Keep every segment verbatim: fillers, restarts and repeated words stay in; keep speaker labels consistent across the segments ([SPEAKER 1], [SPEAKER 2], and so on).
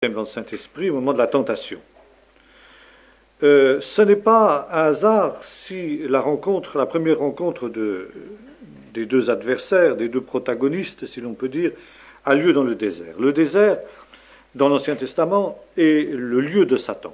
[SPEAKER 1] dans le Saint-Esprit au moment de la tentation. Euh, ce n'est pas un hasard si la rencontre, la première rencontre de, des deux adversaires, des deux protagonistes, si l'on peut dire, a lieu dans le désert. Le désert, dans l'Ancien Testament, est le lieu de Satan.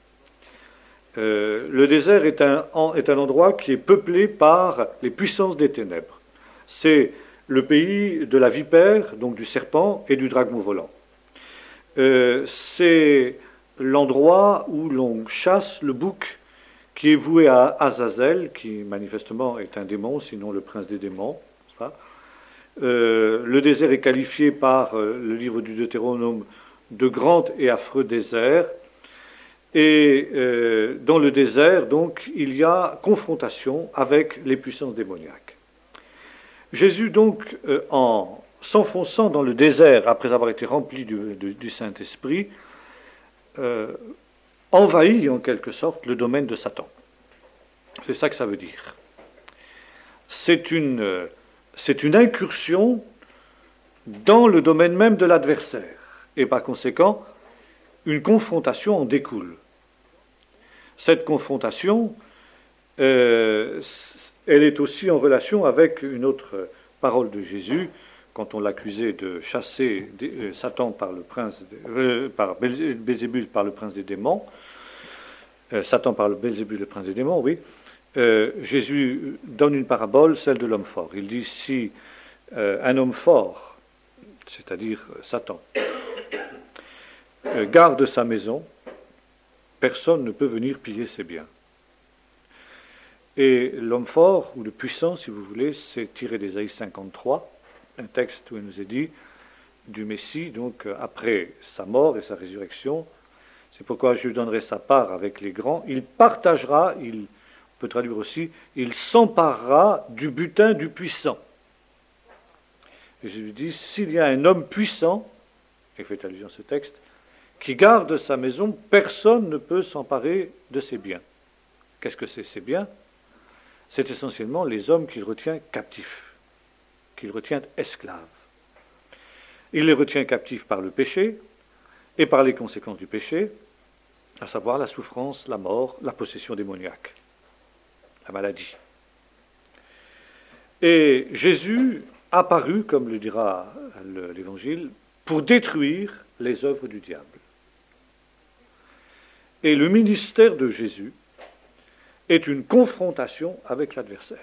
[SPEAKER 1] Euh, le désert est un, est un endroit qui est peuplé par les puissances des ténèbres. C'est le pays de la vipère, donc du serpent, et du dragon volant. Euh, c'est l'endroit où l'on chasse le bouc qui est voué à Azazel, qui manifestement est un démon, sinon le prince des démons. Euh, le désert est qualifié par euh, le livre du Deutéronome de grand et affreux désert. Et euh, dans le désert, donc, il y a confrontation avec les puissances démoniaques. Jésus, donc, euh, en s'enfonçant dans le désert, après avoir été rempli du, du, du Saint-Esprit, euh, envahit en quelque sorte le domaine de Satan. C'est ça que ça veut dire. C'est une, euh, c'est une incursion dans le domaine même de l'adversaire. Et par conséquent, une confrontation en découle. Cette confrontation, euh, elle est aussi en relation avec une autre parole de Jésus, quand on l'accusait de chasser euh, Satan par le prince, euh, par Belzébul par le prince des démons, euh, Satan par le Belzébul le prince des démons, oui. Euh, Jésus donne une parabole, celle de l'homme fort. Il dit si euh, un homme fort, c'est-à-dire Satan, euh, garde sa maison, personne ne peut venir piller ses biens. Et l'homme fort, ou le puissant, si vous voulez, c'est tiré d'Ésaïe cinquante-trois, un texte où il nous est dit du Messie, donc après sa mort et sa résurrection, c'est pourquoi je lui donnerai sa part avec les grands, il partagera, il on peut traduire aussi, il s'emparera du butin du puissant. Et je lui dis, s'il y a un homme puissant, et fait allusion à ce texte, qui garde sa maison, personne ne peut s'emparer de ses biens. Qu'est-ce que c'est ces biens? C'est essentiellement les hommes qu'il retient captifs, qu'il retient esclaves. Il les retient captifs par le péché et par les conséquences du péché, à savoir la souffrance, la mort, la possession démoniaque, la maladie. Et Jésus apparut, comme le dira l'Évangile, pour détruire les œuvres du diable. Et le ministère de Jésus est une confrontation avec l'adversaire.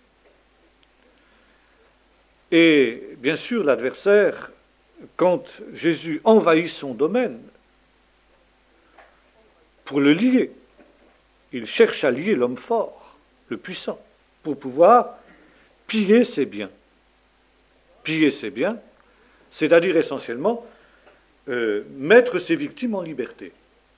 [SPEAKER 1] Et bien sûr, l'adversaire, quand Jésus envahit son domaine, pour le lier, il cherche à lier l'homme fort, le puissant, pour pouvoir piller ses biens. Piller ses biens, c'est-à-dire essentiellement euh, mettre ses victimes en liberté.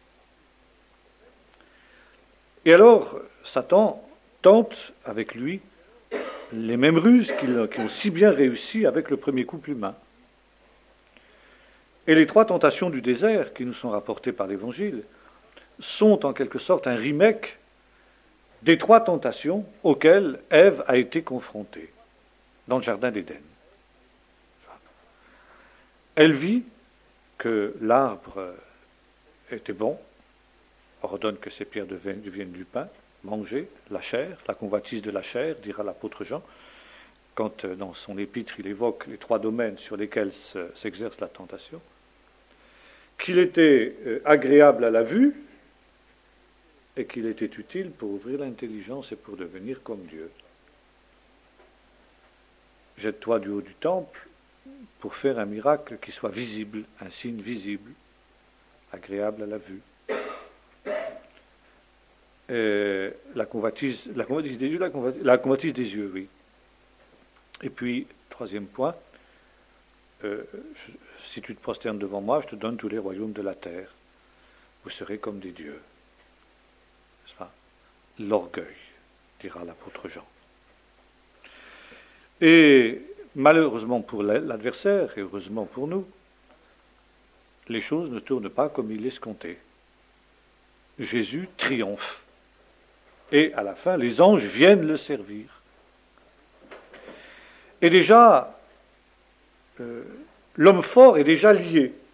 [SPEAKER 1] Et alors, Satan tente avec lui les mêmes ruses qu'il, qui ont si bien réussi avec le premier couple humain. Et les trois tentations du désert qui nous sont rapportées par l'Évangile sont en quelque sorte un remake des trois tentations auxquelles Ève a été confrontée dans le jardin d'Éden. Elle vit que l'arbre était bon, ordonne que ces pierres deviennent du pain, manger la chair, la convoitise de la chair, dira l'apôtre Jean, quand dans son épître il évoque les trois domaines sur lesquels s'exerce la tentation, qu'il était agréable à la vue et qu'il était utile pour ouvrir l'intelligence et pour devenir comme Dieu. Jette-toi du haut du temple pour faire un miracle qui soit visible, un signe visible, agréable à la vue. Euh, la convoitise, la convoitise des yeux, la convoitise, la convoitise des yeux, oui. Et puis, troisième point, euh, je, si tu te prosternes devant moi, je te donne tous les royaumes de la terre. Vous serez comme des dieux. N'est-ce pas? L'orgueil, dira l'apôtre Jean. Et malheureusement pour l'adversaire, et heureusement pour nous, les choses ne tournent pas comme il l'escomptait. Jésus triomphe. Et à la fin, les anges viennent le servir. Et déjà, euh, l'homme fort est déjà lié.